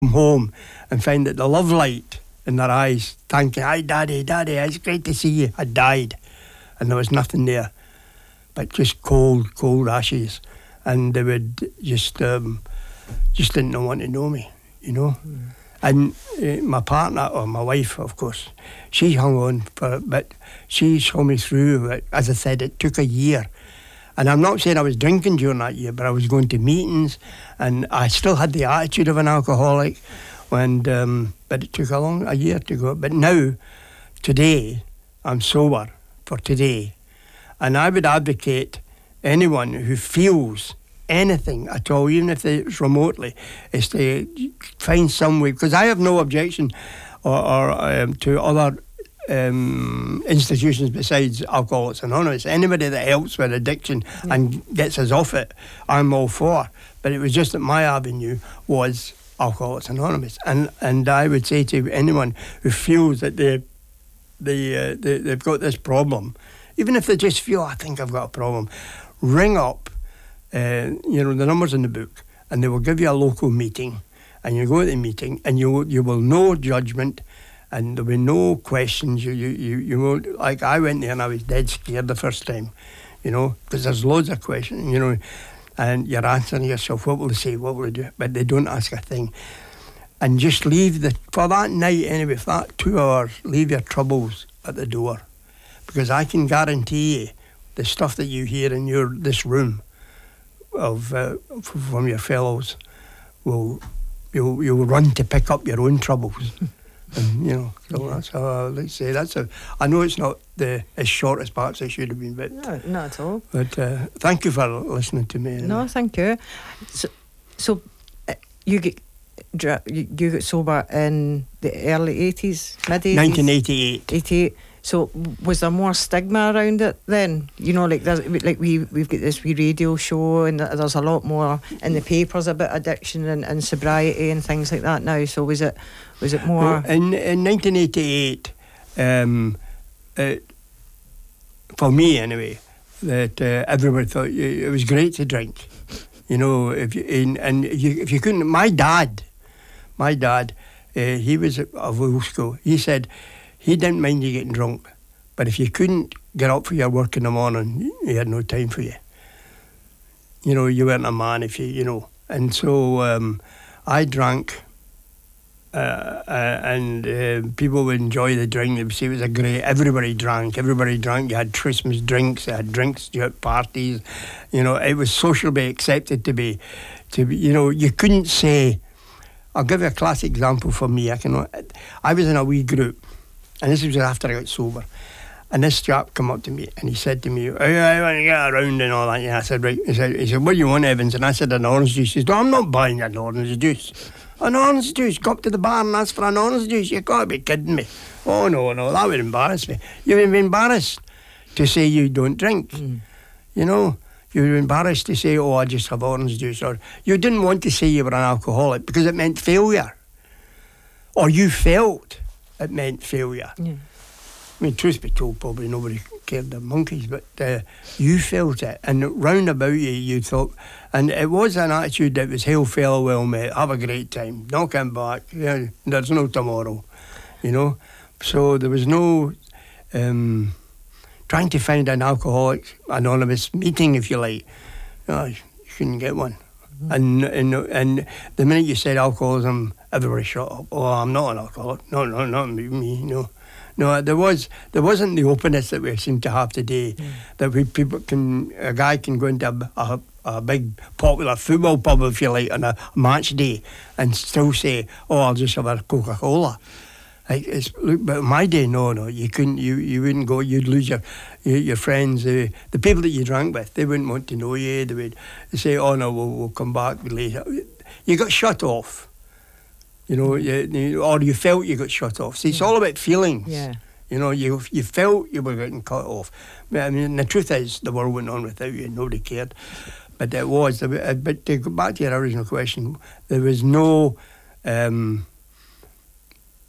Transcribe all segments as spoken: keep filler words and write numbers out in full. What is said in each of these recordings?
home and find that the love light in their eyes, thanking, "Hi, Daddy, Daddy, it's great to see you," had died. And there was nothing there but just cold, cold ashes. And they would just, um, just didn't want to know me, you know. Mm. And uh, my partner, or my wife, of course, she hung on for it, but she saw me through it. As I said, it took a year. And I'm not saying I was drinking during that year, but I was going to meetings, and I still had the attitude of an alcoholic. And um, but it took a long a year to go. But now, today, I'm sober for today, and I would advocate anyone who feels anything at all, even if it's remotely, is to find some way. Because I have no objection or, or um, to other um, institutions besides Alcoholics Anonymous. Anybody that helps with addiction yeah. and gets us off it, I'm all for. But it was just that my avenue was Alcoholics Anonymous, and and I would say to anyone who feels that they they, uh, they they've got this problem, even if they just feel, "I think I've got a problem," ring up. Uh, you know, the numbers in the book, and they will give you a local meeting, and you go to the meeting, and you will, you will no judgment, and there'll be no questions. You you you you won't, like I went there and I was dead scared the first time, you know, because there's loads of questions, you know, and you're answering yourself, what will they say, what will they do? But they don't ask a thing, and just leave the for that night anyway, for that two hours, leave your troubles at the door, because I can guarantee you the stuff that you hear in your this room. Of uh, from your fellows, will you'll you'll run to pick up your own troubles, and you know. So yeah. That's how I like to say. That's a. I know it's not the as short as perhaps it should have been, but no, not at all. But uh, thank you for listening to me. No, thank you. So, so uh, you get you, you got sober in the early eighties, mid eighties, nineteen eighty-eight. Eighty-eight. So was there more stigma around it then? You know, like there's, like we we've got this wee radio show, and there's a lot more in the papers about addiction and, and sobriety and things like that now. So was it was it more? Well, in in nineteen eighty-eight, um, uh, for me anyway, that uh, everybody thought it was great to drink. You know, if you in, and if you, if you couldn't, my dad, my dad, uh, he was of old school. He said. He didn't mind you getting drunk, but if you couldn't get up for your work in the morning, he had no time for you. You know, you weren't a man if you, you know. And so um, I drank, uh, uh, and uh, people would enjoy the drink. They would say it was a great, everybody drank, everybody drank. You had Christmas drinks, you had drinks, you had parties. You know, it was socially accepted to be, to be, you know, you couldn't say, I'll give you a classic example for me. I can, I was in a wee group. And this was after I got sober. And this chap come up to me and he said to me, "Oh, I want to get around and all that." Yeah, I said, "Right." He said, he said, "What do you want, Evans?" And I said, "An orange juice." He said, "No, I'm not buying an orange juice." "An orange juice? Go up to the bar and ask for an orange juice? You've got to be kidding me." "Oh, no, no, that would embarrass me." You would be embarrassed to say you don't drink. Mm. You know, you were embarrassed to say, "Oh, I just have orange juice." Or you didn't want to say you were an alcoholic because it meant failure. Or you felt it meant failure. Yeah. I mean, truth be told, probably nobody cared the monkeys, but uh, you felt it. And round about you, you thought, and it was an attitude that was hail fellow well met, have a great time, not come back, yeah, there's no tomorrow, you know. So there was no um, trying to find an Alcoholics Anonymous meeting, if you like. No, you couldn't get one. Mm-hmm. And, and and the minute you said alcoholism, everybody shut up. "Oh, I'm not an alcoholic." No, no, not me, me no. No, there was there wasn't the openness that we seem to have today. Mm. That we people can a guy can go into a, a, a big popular football pub, if you like, on a match day and still say, "Oh, I'll just have a Coca-Cola." Like it's look, but in my day, no, no, you couldn't. You, you wouldn't go. You'd lose your your, your friends. Uh, the people that you drank with, they wouldn't want to know you. They would say, "Oh no, we'll, we'll come back later." You got shut off. You know, you, you, or you felt you got shut off. See, it's yeah. all about feelings. Yeah. You know, you you felt you were getting cut off. I mean, the truth is, the world went on without you. Nobody cared. But it was. But to go back to your original question, there was no. Um,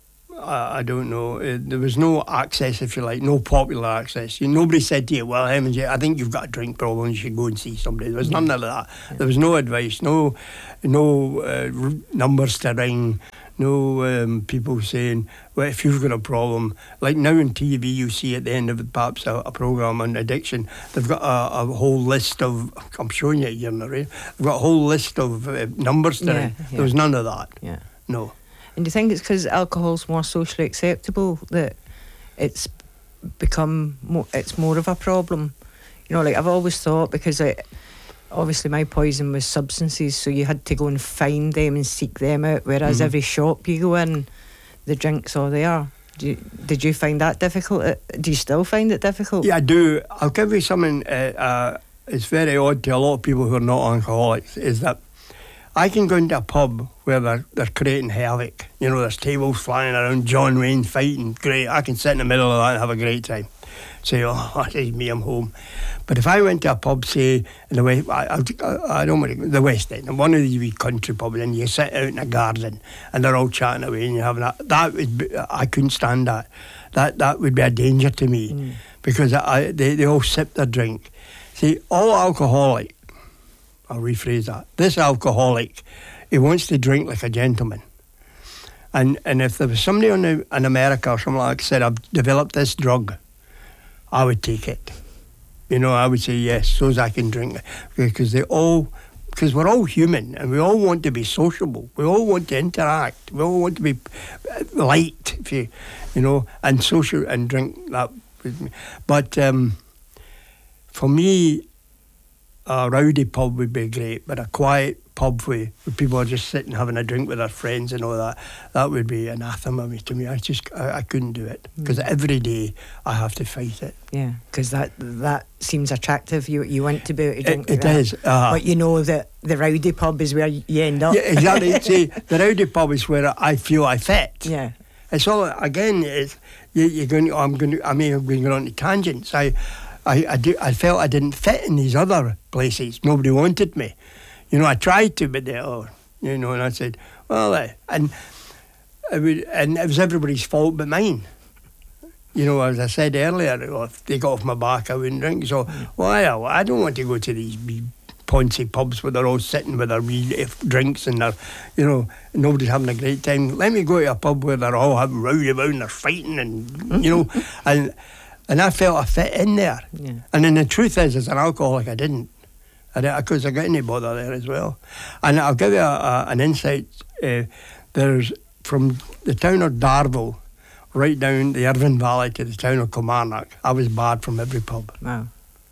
I, I don't know. Uh, there was no access, if you like, no popular access. You, nobody said to you, well, Hemmings, I think you've got a drink problem, you should go and see somebody. There was none of that. Yeah. There was no advice, no no uh, r- numbers to ring, no um, people saying, well, if you've got a problem, like now on T V you see at the end of perhaps a, a programme on addiction, they've got a, a whole list of, I'm showing you here in the radio, they've got a whole list of uh, numbers to yeah, ring. Yeah. There was none of that. Yeah. No. And do you think it's because alcohol's more socially acceptable that it's become more, it's more of a problem? You know, like I've always thought, because I, obviously my poison was substances, so you had to go and find them and seek them out, whereas mm-hmm. every shop you go in, the drinks are there. Do you, did you find that difficult? Do you still find it difficult? Yeah, I do. I'll give you something, uh, uh, it's very odd to a lot of people who are not alcoholics, is that I can go into a pub where they're, they're creating havoc. You know, there's tables flying around, John Wayne fighting, great. I can sit in the middle of that and have a great time. Say, oh, this is me, I'm home. But if I went to a pub, say, in the West, I, I, I don't want to, the West End, one of these wee country pubs, and you sit out in a garden and they're all chatting away and you're having that, that would be, I couldn't stand that. That that would be a danger to me mm. because I, they, they all sip their drink. See, all alcoholic, I'll rephrase that. This alcoholic, he wants to drink like a gentleman. And and if there was somebody on the, in America or something like that said, I've developed this drug, I would take it. You know, I would say yes, so as I can drink it. Because they all, because we're all human and we all want to be sociable. We all want to interact. We all want to be liked, if you, you know, and social and drink that with me. But um, for me, a rowdy pub would be great, but a quiet pub where, where people are just sitting having a drink with their friends and all that, that would be anathema to me. I just, I, I couldn't do it because mm. every day I have to fight it. Yeah, because that that seems attractive. You you want to be able to drink It, like it that. is. Uh, but you know that the rowdy pub is where you end up. Yeah, exactly. See, the rowdy pub is where I feel I fit. Yeah. It's all, again, it's, you, you're going to, I'm going to, I may have been going on to tangents. I, I, I, do, I felt I didn't fit in these other places. Nobody wanted me. You know, I tried to, but they, oh, you know, and I said, well, uh, and, it would, and it was everybody's fault but mine. You know, as I said earlier, well, if they got off my back, I wouldn't drink. So, well, I, I don't want to go to these wee poncy pubs where they're all sitting with their wee drinks and they're, you know, nobody's having a great time. Let me go to a pub where they're all having rowdy about and they're fighting and, you know, and and I felt I fit in there. Yeah. And then the truth is, as an alcoholic, I didn't. Because I, I got any bother there as well. And I'll give you a, a, an insight. Uh, there's, from the town of Darville right down the Irvine Valley to the town of Kilmarnock, I was barred from every pub. Wow.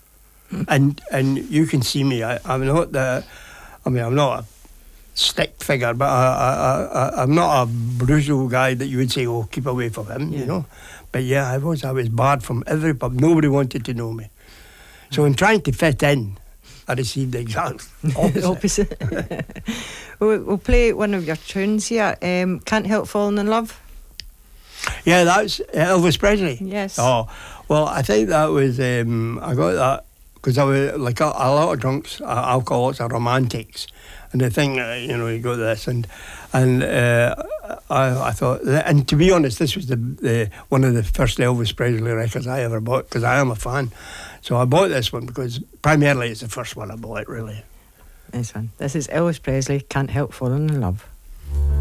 and and you can see me. I, I'm not the. I mean, I'm not a stick figure, but I, I, I, I'm not a brutal guy that you would say, "Oh, keep away from him," yeah. you know. But yeah, I was. I was barred from every pub. Nobody wanted to know me. So in trying to fit in, I received the exact opposite. opposite. we'll, we'll play one of your tunes here. Um, Can't Help Falling in Love. Yeah, that's Elvis Presley. Yes. Oh, well, I think that was. Um, I got that. Because I was like a, a lot of drunks, uh, alcoholics are romantics, and they think uh, you know you got this and and uh, I, I thought, and to be honest, this was the, the one of the first Elvis Presley records I ever bought because I am a fan, so I bought this one because primarily it's the first one I bought really. This one. This is Elvis Presley. Can't Help Falling in Love.